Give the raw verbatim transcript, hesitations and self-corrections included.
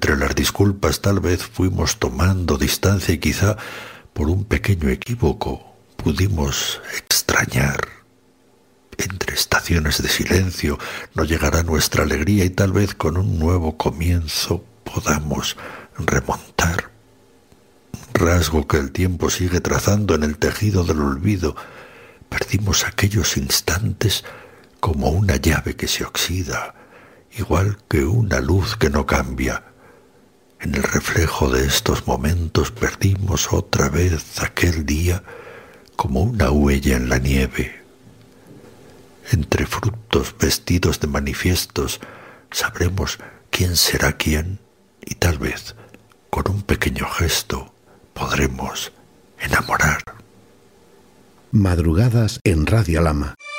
entre las disculpas tal vez fuimos tomando distancia y quizá por un pequeño equívoco pudimos extrañar. Entre estaciones de silencio no llegará nuestra alegría y tal vez con un nuevo comienzo podamos remontar. Un rasgo que el tiempo sigue trazando en el tejido del olvido. Perdimos aquellos instantes como una llave que se oxida, igual que una luz que no cambia. En el reflejo de estos momentos perdimos otra vez aquel día como una huella en la nieve. Entre frutos vestidos de manifiestos sabremos quién será quién y tal vez con un pequeño gesto podremos enamorar. Madrugadas en Radio Lama.